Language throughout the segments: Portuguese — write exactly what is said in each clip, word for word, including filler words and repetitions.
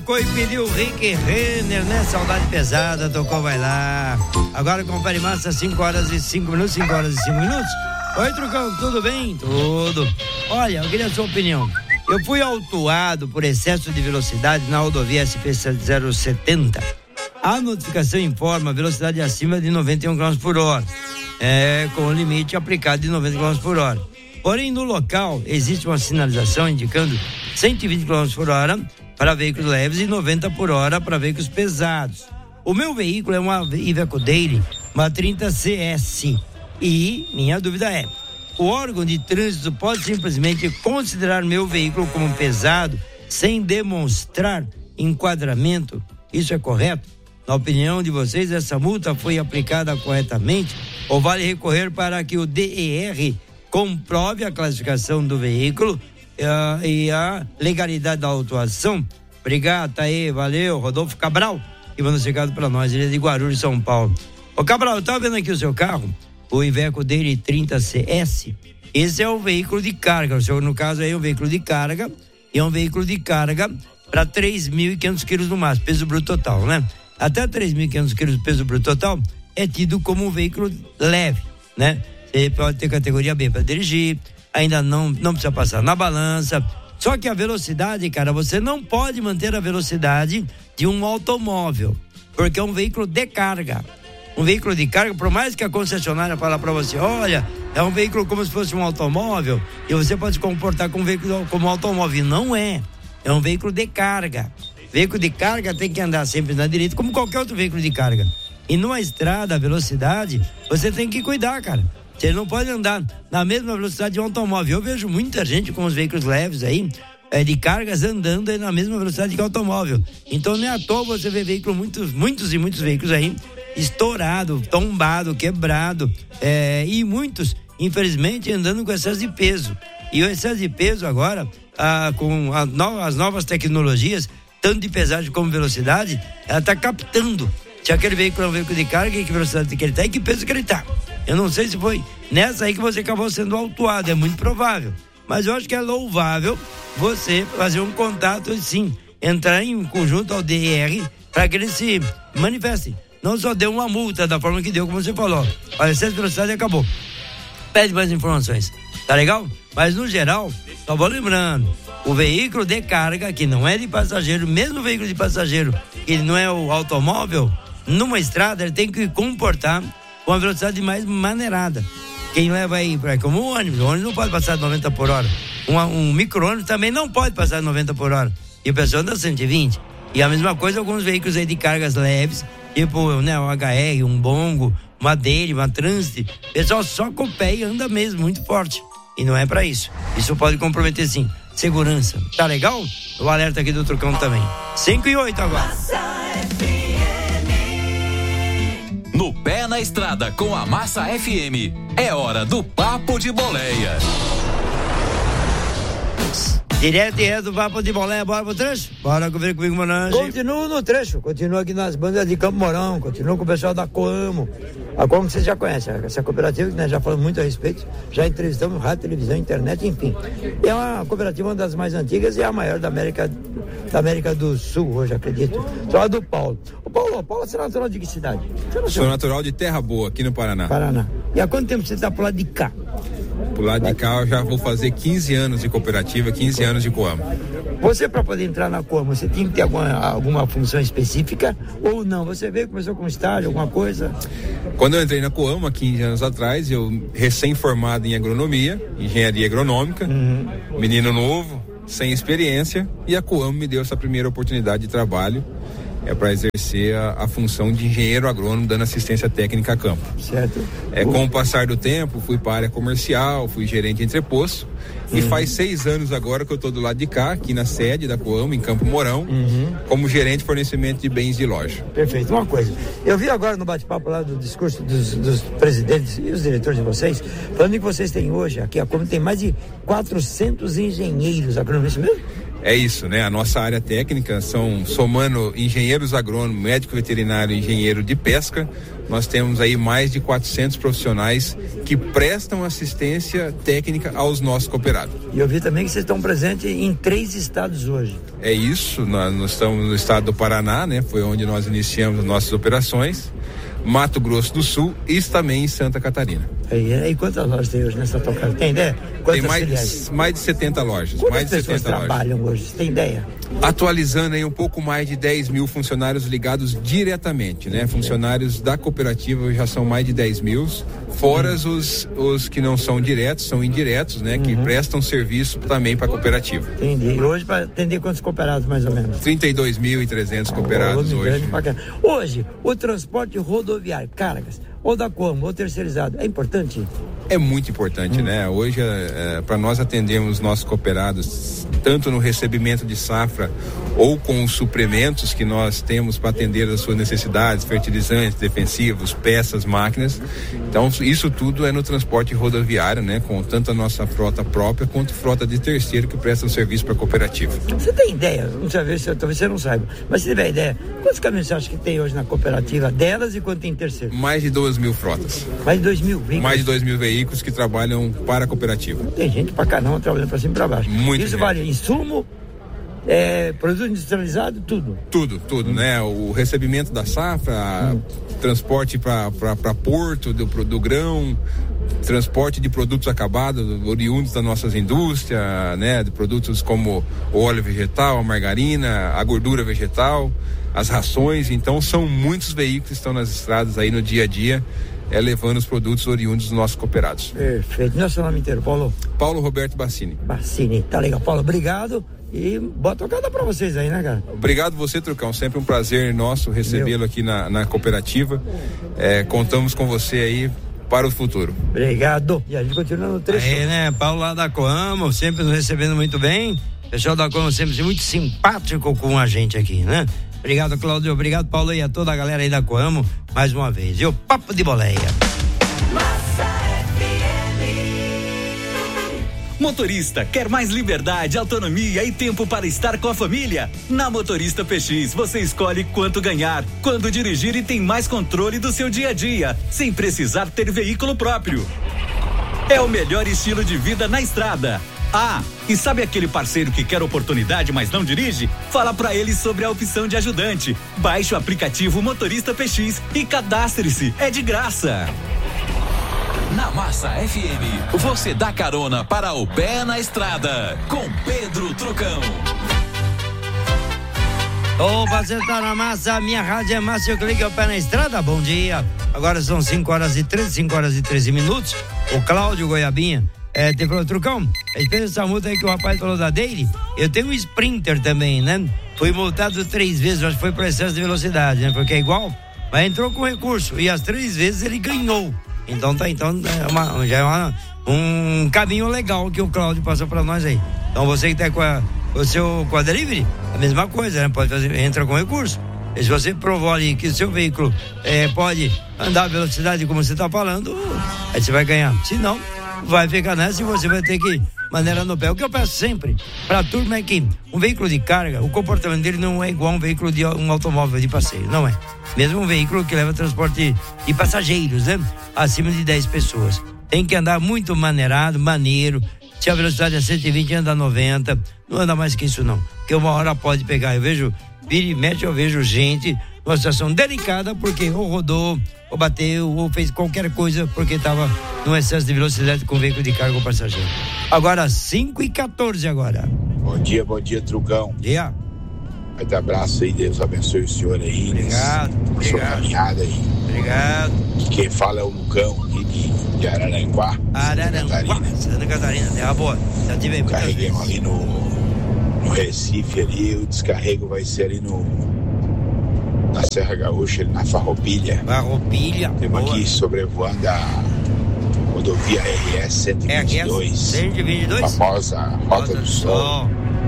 E pediu Rick Renner, né? Saudade pesada, tocou, vai lá. Agora confere massa, cinco horas e cinco minutos, cinco horas e cinco minutos. Oi, Trucão, tudo bem? Tudo. Olha, eu queria a sua opinião. Eu fui autuado por excesso de velocidade na rodovia S P zero setenta. A notificação informa velocidade acima de noventa e um quilômetros por hora, é, com o limite aplicado de noventa quilômetros por hora. Porém, no local, existe uma sinalização indicando cento e vinte quilômetros por hora para veículos leves e noventa por hora para veículos pesados. O meu veículo é uma Iveco Daily, uma trinta C S. E minha dúvida é: o órgão de trânsito pode simplesmente considerar meu veículo como pesado sem demonstrar enquadramento? Isso é correto? Na opinião de vocês, essa multa foi aplicada corretamente ou vale recorrer para que o D E R comprove a classificação do veículo uh, e a legalidade da autuação? Obrigado, tá aí, valeu. Rodolfo Cabral, que mandou chegado para nós, ele é de Guarulhos, São Paulo. Ô Cabral, eu tava vendo aqui o seu carro, o Iveco dele trinta C S. Esse é o veículo de carga, o senhor, no caso aí, é um veículo de carga, e é um veículo de carga para três mil e quinhentos quilos no máximo, peso bruto total, né? Até três mil e quinhentos quilos de peso bruto total é tido como um veículo leve, né? Você pode ter categoria B para dirigir, ainda não, não precisa passar na balança. Só que a velocidade, cara, você não pode manter a velocidade de um automóvel, porque é um veículo de carga. Um veículo de carga, por mais que a concessionária fale para você, olha, é um veículo como se fosse um automóvel, e você pode se comportar como um veículo como um automóvel. Não é. É um veículo de carga. Veículo de carga tem que andar sempre na direita, como qualquer outro veículo de carga. E numa estrada, a velocidade, você tem que cuidar, cara. Você não pode andar na mesma velocidade de um automóvel. Eu vejo muita gente com os veículos leves aí, é, de cargas, andando aí na mesma velocidade que o automóvel. Então não é à toa você vê veículos, muitos, muitos e muitos veículos aí, estourado, tombado, quebrado, é, e muitos, infelizmente, andando com excesso de peso. E o excesso de peso agora, ah, com a no, as novas tecnologias, tanto de pesagem como velocidade, ela está captando se aquele veículo é um veículo de carga, e que velocidade que ele está e que peso que ele está. Eu não sei se foi nessa aí que você acabou sendo autuado, é muito provável. Mas eu acho que é louvável você fazer um contato, sim, entrar em conjunto ao D E R para que eles se manifestem. Não só dê uma multa da forma que deu, como você falou. Olha, excesso de velocidade acabou. Pede mais informações, tá legal? Mas no geral, só vou lembrando, o veículo de carga, que não é de passageiro, mesmo o veículo de passageiro, que não é o automóvel, numa estrada ele tem que comportar com a velocidade mais maneirada. Quem leva aí, como o ônibus, o ônibus não pode passar de noventa por hora. Um, um micro-ônibus também não pode passar de noventa por hora. E o pessoal anda cento e vinte. E a mesma coisa alguns veículos aí de cargas leves, tipo, né, um H R, um bongo, uma dele, uma transit. O pessoal só com o pé e anda mesmo, muito forte. E não é pra isso. Isso pode comprometer, sim, segurança. Tá legal? O alerta aqui do Trucão também. cinco e oito agora. No Pé na Estrada com a Massa F M, é hora do Papo de Boleia. Direto e reto do Papo de Boleia, bora pro trecho? Bora conferir comigo, Monange. Continuo no trecho, continuo aqui nas bandas de Campo Mourão, continuo com o pessoal da Coamo. A Coamo vocês já conhecem, essa cooperativa que nós já falamos muito a respeito, já entrevistamos rádio, televisão, internet, enfim. É uma cooperativa, uma das mais antigas e a maior da América, da América do Sul, hoje, acredito. Só a do Paulo. O Paulo, o Paulo, você é natural de que cidade? Sou natural de Terra Boa, aqui no Paraná. Paraná. E há quanto tempo você está pro lado de cá? Pro lado de cá eu já vou fazer quinze anos de cooperativa, quinze anos de Coamo. Você, para poder entrar na Coamo, você tinha que ter alguma, alguma função específica ou não? Você veio, começou com estágio, alguma coisa? Quando eu entrei na Coamo, há quinze anos atrás, eu recém-formado em agronomia, engenharia agronômica, uhum. Menino novo, sem experiência, e a Coamo me deu essa primeira oportunidade de trabalho, é para exercer a, a função de engenheiro agrônomo, dando assistência técnica a campo. Certo. É, com o passar do tempo, fui para a área comercial, fui gerente de entreposto, uhum. E faz seis anos agora que eu estou do lado de cá, aqui na sede da Coamo, em Campo Mourão, uhum. Como gerente de fornecimento de bens de loja. Perfeito. Uma coisa, eu vi agora no bate-papo lá do discurso dos, dos presidentes e os diretores de vocês, falando que vocês têm hoje, aqui a Coamo tem mais de quatrocentos engenheiros agrônomos, mesmo? É isso, né? A nossa área técnica são, somando engenheiros agrônomos, médico veterinário e engenheiro de pesca, nós temos aí mais de quatrocentos profissionais que prestam assistência técnica aos nossos cooperados. E eu vi também que vocês estão presentes em três estados hoje. É isso, nós, nós estamos no estado do Paraná, né? Foi onde nós iniciamos as nossas operações. Mato Grosso do Sul e também em Santa Catarina. E, e quantas lojas tem hoje nessa tocada? Tem ideia? Quantas tem mais, filiais? mais de setenta lojas. Quantas mais de pessoas setenta trabalham lojas. hoje? Você tem ideia? Atualizando aí um pouco mais de dez mil funcionários ligados diretamente, né? Funcionários da cooperativa já são mais de dez mil, fora hum. os, os que não são diretos, são indiretos, né? Uhum. Que prestam serviço também para a cooperativa. Entendi. E hoje para atender quantos cooperados mais ou menos? trinta e dois mil e trezentos cooperados hoje. Hoje, o transporte rodoviário, cargas, ou da Coamo, ou terceirizado, é importante? É muito importante, hum. né? Hoje, é, é, para nós atendermos nossos cooperados, tanto no recebimento de safra ou com os suprimentos que nós temos para atender as suas necessidades, fertilizantes, defensivos, peças, máquinas. Então, isso tudo é no transporte rodoviário, né? Com tanto a nossa frota própria quanto frota de terceiro que presta serviço para a cooperativa. Você tem ideia? Não sei se talvez você não saiba, mas se tiver ideia, quantos caminhões você acha que tem hoje na cooperativa delas e quanto tem terceiro? Mais de duas mil frotas. Mais de dois mil veículos? Mais de dois mil veículos que trabalham para a cooperativa. Tem gente pra caramba trabalhando pra cima e pra baixo. Muito Isso gente. Vale insumo, é, produto industrializado, tudo? Tudo, tudo, hum. né? O recebimento da safra, hum. transporte para porto do, do grão, transporte de produtos acabados, oriundos das nossas indústrias, né? De produtos como o óleo vegetal, a margarina, a gordura vegetal, as rações. Então são muitos veículos que estão nas estradas aí no dia a dia, é, levando os produtos oriundos dos nossos cooperados. Perfeito. Não é o seu nome inteiro, Paulo? Paulo Roberto Bassini. Bassini, tá legal. Paulo, obrigado e boa tocada pra vocês aí, né, cara? Obrigado você, Trucão. Sempre um prazer nosso recebê-lo aqui na, na cooperativa. É, contamos com você aí para o futuro. Obrigado. E a gente continua no trecho. Aí, né, Paulo lá da Coamo, sempre nos recebendo muito bem. O pessoal da Coamo sempre muito simpático com a gente aqui, né? Obrigado, Cláudio. Obrigado, Paulo, e a toda a galera aí da Coamo, mais uma vez. E o Papo de Boleia. Motorista, quer mais liberdade, autonomia e tempo para estar com a família? Na Motorista P X, você escolhe quanto ganhar, quando dirigir e tem mais controle do seu dia a dia, sem precisar ter veículo próprio. É o melhor estilo de vida na estrada. Ah, e sabe aquele parceiro que quer oportunidade, mas não dirige? Fala pra ele sobre a opção de ajudante. Baixe o aplicativo Motorista P X e cadastre-se. É de graça. Na Massa F M, você dá carona para o Pé na Estrada, com Pedro Trucão. Ô, você tá na massa, minha rádio é massa, eu clique o Pé na Estrada, bom dia. Agora são cinco horas e treze, cinco horas e treze minutos. O Cláudio Goiabinha, é, te falou, Trucão, espera essa multa aí que o rapaz falou da dele. Eu tenho um Sprinter também, né? Fui multado três vezes, acho que foi por excesso de velocidade, né? Porque é igual, mas entrou com recurso e as três vezes ele ganhou. Então tá, então é uma, já é uma, um caminho legal que o Cláudio passou pra nós aí. Então você que tá com a, o seu com a delivery, a mesma coisa, né? Pode fazer, entra com recurso. E se você provou ali que o seu veículo é, pode andar a velocidade como você tá falando, aí você vai ganhar. Se não, vai ficar nessa e você vai ter que maneira no pé. O que eu peço sempre pra turma é que um veículo de carga, o comportamento dele não é igual a um veículo de um automóvel de passeio, não é. Mesmo um veículo que leva transporte de passageiros, né? Acima de dez pessoas. Tem que andar muito maneirado, maneiro. Se a velocidade é cento e vinte, anda noventa. Não anda mais que isso, não. Porque uma hora pode pegar. Eu vejo, vira e mexe, eu vejo gente numa situação delicada porque ou rodou, ou bateu, ou fez qualquer coisa porque estava num excesso de velocidade com veículo de carga ou passageiro. Agora, cinco e quatorze agora. Bom dia, bom dia, Trucão. Bom dia. Vai dar abraço aí, Deus abençoe o senhor aí. Obrigado, nesse, obrigado. Sua caminhada aí. Obrigado. Quem fala é o Lucão aqui de, de Araranguá. Araranguá, Santa Catarina, terra boa. Já tive muitas vezes. Carreguemos ali no, no Recife ali, o descarrego vai ser ali no na Serra Gaúcha, ali na Farroupilha. Farroupilha. Temos aqui sobrevoando a rodovia R S cento e vinte e dois. cento e vinte e dois? Famosa Rota, Rota do, do Sol. Sol.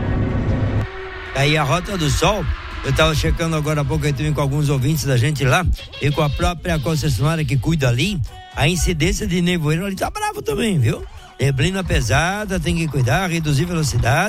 Aí a Rota do Sol, eu estava checando agora há pouco, eu tive com alguns ouvintes da gente lá, e com a própria concessionária que cuida ali, a incidência de nevoeiro ali tá bravo também, viu? Neblina pesada, tem que cuidar, reduzir velocidade,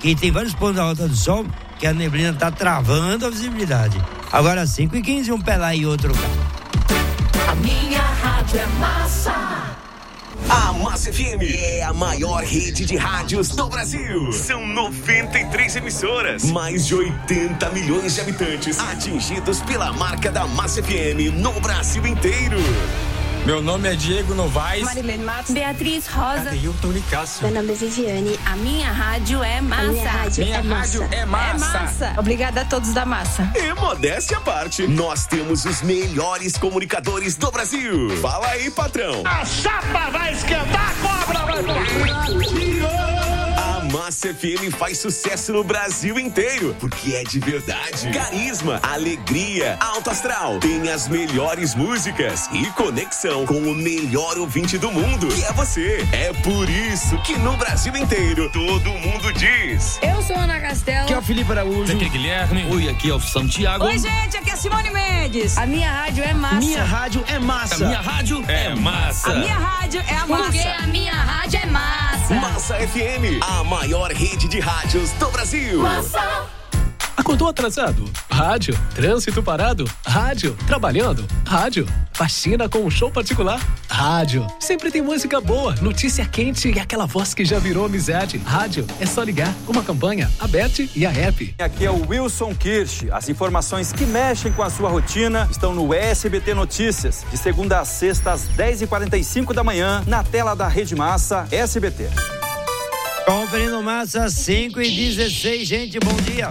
que tem vários pontos da Rota do Sol que a neblina tá travando a visibilidade. Agora cinco e quinze, um pé lá e outro cá. A minha rádio é massa. A Massa F M é a maior rede de rádios do Brasil. São noventa e três emissoras, mais de oitenta milhões de habitantes atingidos pela marca da Massa F M no Brasil inteiro. Meu nome é Diego Novaes. Marilene Matos. Beatriz Rosa. Adeilton Nicásio. Meu nome é Viviane. A minha rádio é massa. A minha rádio, minha é, rádio massa. é massa. É massa. Obrigada a todos da massa. E modéstia à parte, nós temos os melhores comunicadores do Brasil. Fala aí, patrão. A chapa vai esquentar, a cobra vai morrer. A Massa F M faz sucesso no Brasil inteiro, porque é de verdade. Carisma, alegria, alto astral. Tem as melhores músicas e conexão com o melhor ouvinte do mundo, que é você. É por isso que no Brasil inteiro, todo mundo diz. Eu sou Ana Castela. Aqui é o Felipe Araújo. Aqui é Guilherme. Oi, aqui é o Santiago. Oi, gente, aqui é Simone Mendes. A minha rádio é massa. Minha rádio é massa. A minha rádio é massa. A minha rádio é a massa. Porque a minha rádio é massa. Massa F M, a maior rede de rádios do Brasil. Massa. Acordou atrasado? Rádio. Trânsito parado? Rádio. Trabalhando? Rádio. Faxina com um show particular? Rádio. Sempre tem música boa, notícia quente e aquela voz que já virou amizade. Rádio. É só ligar. Uma campanha, a Bet e a App. Aqui é o Wilson Kirsch. As informações que mexem com a sua rotina estão no S B T Notícias. De segunda a sexta, às dez e quarenta e cinco da manhã, na tela da Rede Massa S B T. Conferindo Massa, cinco e dezesseis, gente, bom dia.